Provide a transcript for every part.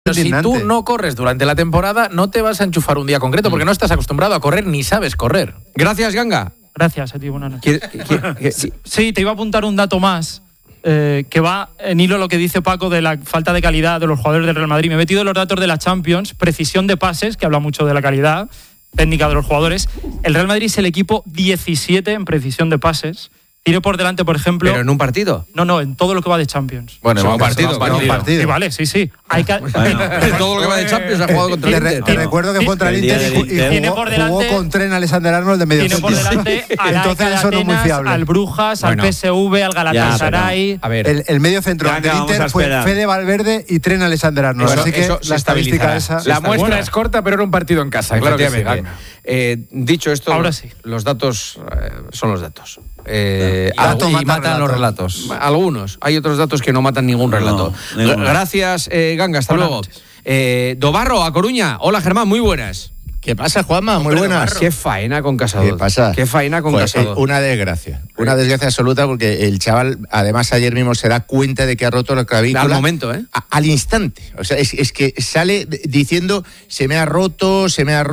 Pero si tú no corres durante la temporada, no te vas a enchufar un día concreto porque no estás acostumbrado a correr ni sabes correr. Gracias, Ganga. Gracias a ti, buenas noches. Sí, te iba a apuntar un dato más, que va en hilo a lo que dice Paco de la falta de calidad de los jugadores del Real Madrid. Me he metido en los datos de la Champions, precisión de pases, que habla mucho de la calidad técnica de los jugadores. El Real Madrid es el equipo 17 en precisión de pases. Tiene por delante, por ejemplo... ¿Pero en un partido? No, en todo lo que va de Champions. Bueno, en un partido. Sí, vale, sí. Hay que... En todo lo que va de Champions ha jugado contra el Inter. Te recuerdo que contra el Inter y jugó con Tren Alexander-Arnold de medio centro. Tiene por delante entonces eso no es muy fiable. Al Brujas, al PSV, al Galatasaray... A ver, el medio centro del Inter fue Fede Valverde y Tren Alexander-Arnold. Así que la estadística esa... La muestra es corta, pero era un partido en casa. Claro que sí. Dicho esto, ahora sí. Los datos son los datos. Y matan los relatos. Algunos. Hay otros datos que no matan ningún relato. Gracias, Ganga. Hasta luego. Dobarro, a Coruña. Hola, Germán. Muy buenas. ¿Qué pasa, Juanma? Muy buenas. Qué faena con Casado. ¿Qué pasa? Qué faena con Casado. Una desgracia. Una desgracia absoluta porque el chaval, además, ayer mismo se da cuenta de que ha roto la clavícula. Al momento, al instante. O sea, es que sale diciendo se me ha roto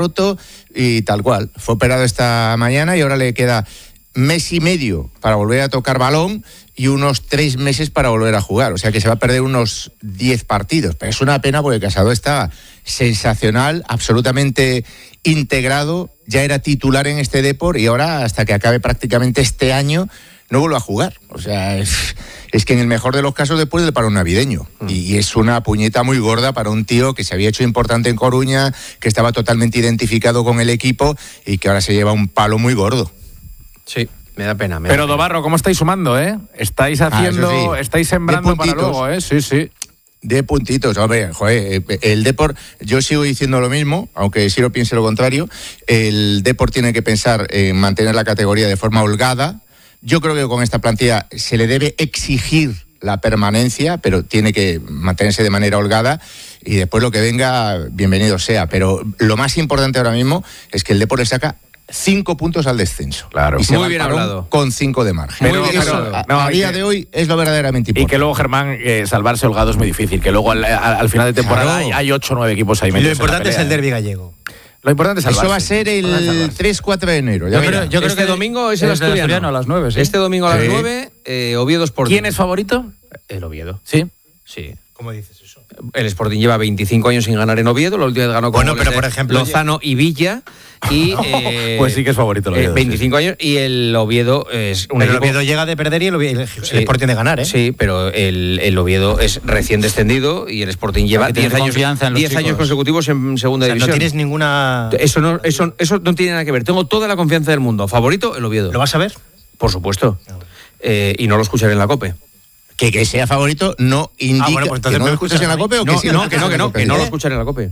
y tal cual. Fue operado esta mañana y ahora le queda mes y medio para volver a tocar balón y unos 3 meses para volver a jugar. O sea que se va a perder unos 10 partidos. Pero es una pena porque Casado está sensacional, absolutamente integrado. Ya era titular en este Depor y ahora, hasta que acabe prácticamente este año, no vuelve a jugar. O sea, es que en el mejor de los casos después del parón navideño. Y es una puñeta muy gorda para un tío que se había hecho importante en Coruña, que estaba totalmente identificado con el equipo y que ahora se lleva un palo muy gordo. Sí, me da pena. Pero Dobarro, ¿cómo estáis sumando, Estáis haciendo, estáis sembrando para luego, Sí. De puntitos, hombre, joder, el Depor, yo sigo diciendo lo mismo, aunque Siro piense lo contrario. El Depor tiene que pensar en mantener la categoría de forma holgada. Yo creo que con esta plantilla se le debe exigir la permanencia, pero tiene que mantenerse de manera holgada y después lo que venga, bienvenido sea. Pero lo más importante ahora mismo es que el Depor le saca 5 puntos al descenso. Claro. Y se muy bien hablado. Con 5 de margen. A día de hoy es lo verdaderamente importante. Y que luego, Germán, salvarse holgado es muy difícil. Que luego al final de temporada hay 8 o 9 equipos ahí metidos. Lo importante es el derbi gallego. Lo importante es salvarse. Eso va a ser el 3-4 de enero. Yo creo que este domingo es el Asturiano a las 9. ¿Sí? Este domingo a las 9, Oviedo Sporting. ¿Quién es favorito? El Oviedo. Sí. ¿Cómo dices eso? El Sporting lleva 25 años sin ganar en Oviedo. La última vez ganó con pero por ejemplo Lozano y Villa. Y, pues sí que es favorito el Oviedo. 25 años y el Oviedo es un equipo... El Oviedo llega de perder y el Sporting de ganar, Sí, pero el Oviedo es recién descendido y el Sporting lleva 10 años consecutivos en segunda división. No tienes ninguna... Eso no tiene nada que ver. Tengo toda la confianza del mundo. Favorito, el Oviedo. ¿Lo vas a ver? Por supuesto. Y no lo escucharé en la COPE. Que sea favorito no indica pues que no lo escuchas en la COPE o que sí. Que no lo escucharé en la COPE.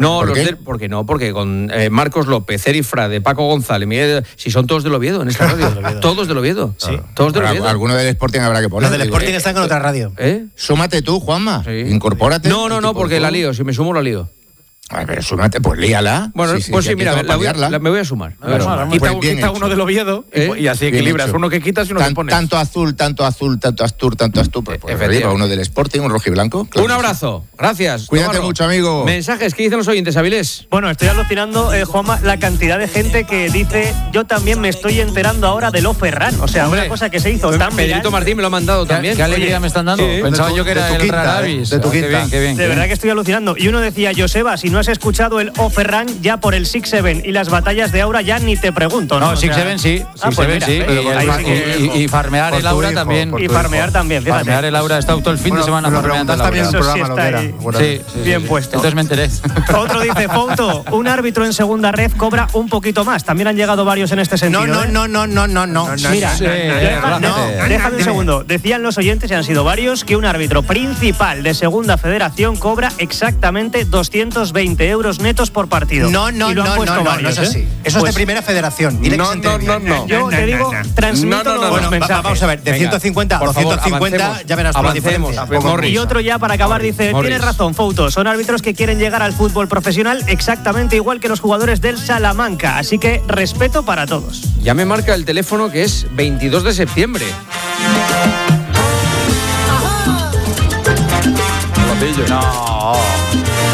Porque Marcos López, Eri Frade, Paco González, Miguel, si son todos del Oviedo en esta radio. Todos del Oviedo. Sí. Todos del Oviedo. Alguno del Sporting habrá que poner. Los del Sporting están con otra radio. Súmate tú, Juanma. Sí. Incorpórate. No, porque la lío. Si me sumo, la lío. A ver, súmate, pues líala. Bueno, mira, me voy a sumar. Quita uno del Oviedo y así equilibras. Uno que quitas y uno que pones. Tanto azul, tanto Astur. Pues arriba, uno del Sporting, un rojiblanco. Un abrazo. Gracias. Cuídate mucho, amigo. Mensajes, ¿qué dicen los oyentes, Avilés? Bueno, estoy alucinando, Juanma, la cantidad de gente que dice yo también me estoy enterando ahora de Lo Ferran. O sea, una cosa que se hizo tan viral. Pedrito Martín me lo ha mandado también. Qué alegría me están dando. Pensaba yo que era el Radavis. De tu quinta. Qué bien. De verdad que estoy alucinando. Y uno decía, Joseba, si no has escuchado el O Ferran ya por el 6-7 y las batallas de Aura ya ni te pregunto. No, 6-7 sí. 6-7 sí. Y farmear el Aura también. Y farmear también. Farmear el Aura. Está todo el fin de semana farmeando el Aura. También el programa lo que era. Sí, bien puesto. Entonces me enteré. Otro dice, Fouto, un árbitro en segunda red cobra un poquito más. También han llegado varios en este sentido. No. Mira, déjame un segundo. Decían los oyentes, y han sido varios, que un árbitro principal de segunda federación cobra exactamente 220 euros netos por partido. No es así. Eso es de primera federación. Dile que se entere. Yo te digo, transmito los mensajes. Vamos a ver, de 150 a 250 ya verás la diferencia. Y otro ya para acabar dice, tienes razón, Fouto, son árbitros que quieren llegar al fútbol profesional exactamente igual que los jugadores del Salamanca, así que respeto para todos. Ya me marca el teléfono que es 22 de septiembre. No.